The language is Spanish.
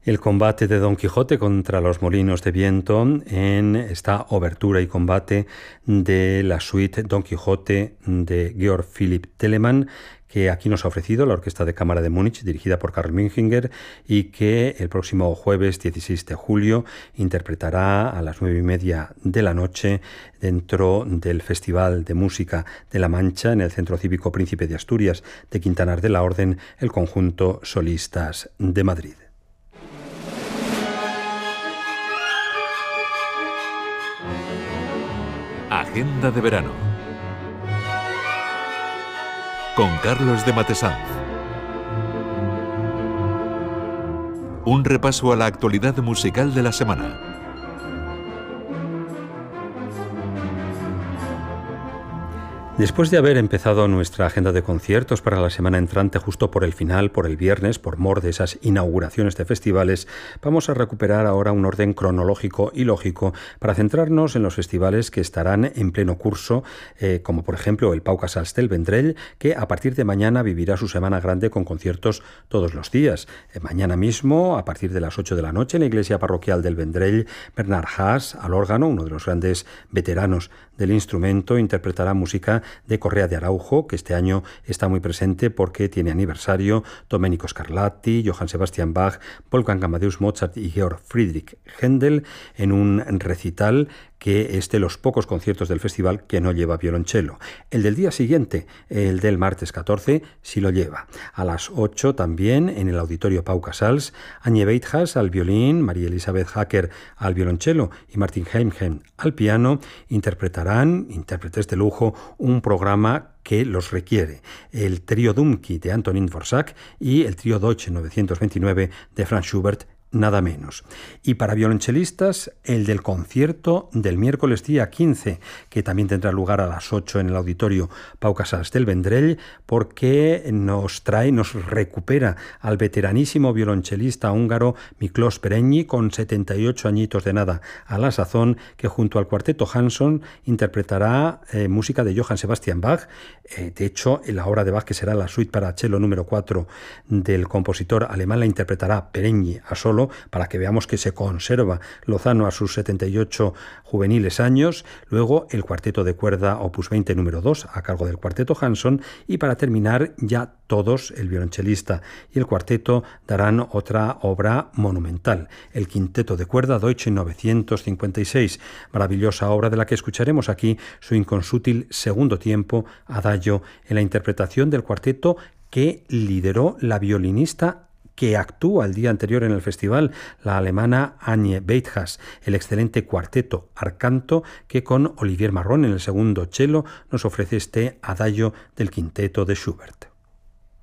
El combate de Don Quijote contra los molinos de viento en esta obertura y combate de la suite Don Quijote de Georg Philipp Telemann, que aquí nos ha ofrecido la Orquesta de Cámara de Múnich, dirigida por Karl Minchinger, y que el próximo jueves 16 de julio interpretará a las 9:30 de la noche dentro del Festival de Música de La Mancha en el Centro Cívico Príncipe de Asturias de Quintanar de la Orden, el conjunto Solistas de Madrid. Agenda de verano con Carlos de Matesanz. Un repaso a la actualidad musical de la semana. Después de haber empezado nuestra agenda de conciertos para la semana entrante justo por el final, por el viernes, por mor de esas inauguraciones de festivales, vamos a recuperar ahora un orden cronológico y lógico para centrarnos en los festivales que estarán en pleno curso, como por ejemplo el Pau Casals del Vendrell, que a partir de mañana vivirá su semana grande con conciertos todos los días. Mañana mismo, a partir de las 8 de la noche, en la iglesia parroquial del Vendrell, Bernard Haas, al órgano, uno de los grandes veteranos del instrumento, interpretará música de Correa de Araujo, que este año está muy presente porque tiene aniversario, Domenico Scarlatti, Johann Sebastian Bach, Wolfgang Amadeus Mozart y Georg Friedrich Händel, en un recital que es de los pocos conciertos del festival que no lleva violonchelo. El del día siguiente, el del martes 14, sí lo lleva. A las 8 también, en el Auditorio Pau Casals, Anje Weithas al violín, María Elizabeth Hacker al violonchelo y Martin Heimchen al piano interpretarán, intérpretes de lujo, un programa que los requiere. El trío Dumki de Antonín Dvořák y el trío Deutsche 929 de Franz Schubert, nada menos. Y para violonchelistas, el del concierto del miércoles día 15, que también tendrá lugar a las 8 en el Auditorio Pau Casals del Vendrell, porque nos recupera al veteranísimo violonchelista húngaro Miklós Perényi, con 78 añitos de nada a la sazón, que junto al cuarteto Hansson interpretará música de Johann Sebastian Bach. De hecho, en la obra de Bach, que será la suite para cello número 4 del compositor alemán, la interpretará Perényi a solo, para que veamos que se conserva lozano a sus 78 juveniles años. Luego el cuarteto de cuerda opus 20 número 2 a cargo del cuarteto Hansson, y para terminar ya todos, el violonchelista y el cuarteto, darán otra obra monumental, el quinteto de cuerda Deutsche 956, maravillosa obra de la que escucharemos aquí su inconsútil segundo tiempo, adagio, en la interpretación del cuarteto que lideró la violinista que actúa el día anterior en el festival, la alemana Anje Weithas, el excelente cuarteto Arcanto, que con Olivier Marron en el segundo cello nos ofrece este adagio del quinteto de Schubert.